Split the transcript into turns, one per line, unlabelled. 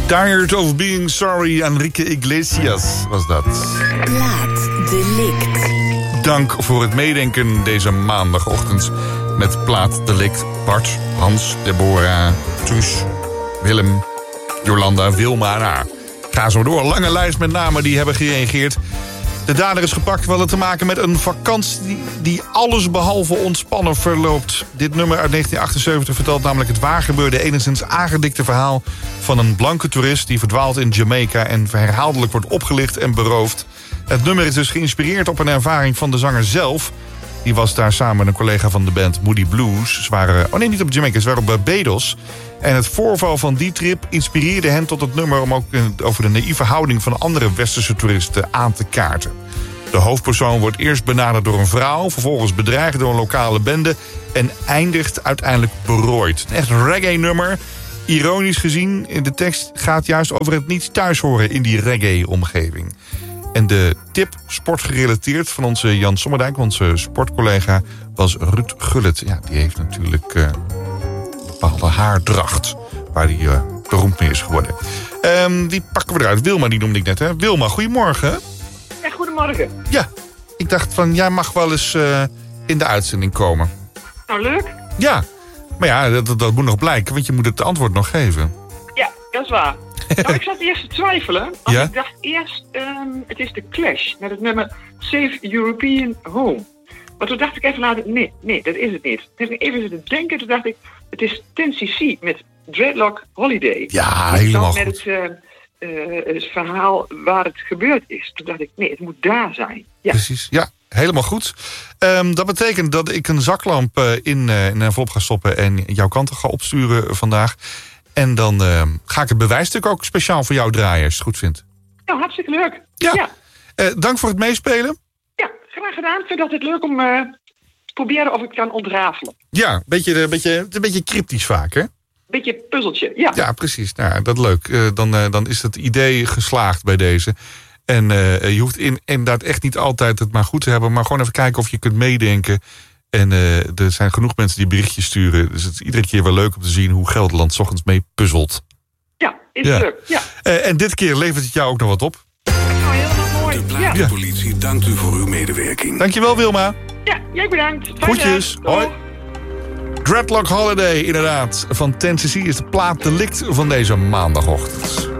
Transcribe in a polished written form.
Tired of Being Sorry, Enrique Iglesias was dat.
Plaatdelict.
Dank voor het meedenken deze maandagochtend met Plaatdelict. Bart, Hans, Deborah, Truus, Willem, Jolanda, Wilma. Nou, ga zo door. Lange lijst met namen die hebben gereageerd. De dader is gepakt. We hadden te maken met een vakantie die alles behalve ontspannen verloopt. Dit nummer uit 1978 vertelt namelijk het waargebeurde, enigszins aangedikte verhaal van een blanke toerist die verdwaalt in Jamaica en herhaaldelijk wordt opgelicht en beroofd. Het nummer is dus geïnspireerd op een ervaring van de zanger zelf. Die was daar samen met een collega van de band Moody Blues. Ze waren, niet op Jamaica, ze waren op Barbados. En het voorval van die trip inspireerde hen tot het nummer om ook over de naïeve houding van andere westerse toeristen aan te kaarten. De hoofdpersoon wordt eerst benaderd door een vrouw, vervolgens bedreigd door een lokale bende en eindigt uiteindelijk berooid. Een echt reggae-nummer. Ironisch gezien, in de tekst gaat juist over het niet thuis horen in die reggae-omgeving. En de tip, sportgerelateerd, van onze Jan Sommerdijk, onze sportcollega, was Ruud Gullit. Ja, die heeft natuurlijk een bepaalde haardracht, waar hij beroemd mee is geworden. Die pakken we eruit. Wilma, die noemde ik net, hè? Wilma, goedemorgen.
Ja, goedemorgen.
Ja, ik dacht van, jij mag wel eens in de uitzending komen.
Nou, leuk.
Ja, maar ja, dat moet nog blijken, want je moet het antwoord nog geven.
Ja, dat is waar. Nou, ik zat eerst te twijfelen. Want
Ja?
ik dacht eerst, het is de Clash met het nummer Save European Home. Maar toen dacht ik even later, nee, dat is het niet. Toen heb ik even zitten denken, toen dacht ik, het is 10cc met Dreadlock Holiday.
Ja, helemaal
met
goed.
het verhaal waar het gebeurd is. Toen dacht ik, nee, het moet daar zijn. Ja.
Precies, ja, helemaal goed. Dat betekent dat ik een zaklamp in een envelop ga stoppen en jouw kant ga opsturen vandaag. En dan ga ik het bewijsstuk ook speciaal voor jou draaien, als je het goed vindt.
Nou, hartstikke leuk.
Ja. Dank voor het meespelen.
Ja, graag gedaan. Ik vind het altijd leuk om te proberen of ik kan ontrafelen.
Ja, een beetje cryptisch vaak, hè?
Beetje puzzeltje, ja.
Ja, precies. Nou, dat leuk. Dan is het idee geslaagd bij deze. En je hoeft inderdaad echt niet altijd het maar goed te hebben, maar gewoon even kijken of je kunt meedenken. En er zijn genoeg mensen die berichtjes sturen. Dus het is iedere keer wel leuk om te zien hoe Gelderland 's ochtends mee puzzelt.
Ja, is leuk, ja.
En dit keer levert het jou ook nog wat op.
Nou, helemaal mooi.
De Platenpolitie dankt u voor uw medewerking.
Dankjewel, Wilma.
Ja, jij bedankt. Fijne
Groetjes.
dag.
Hoi. Dreadlock Holiday, inderdaad. Van 10cc is de plaatdelict van deze maandagochtend.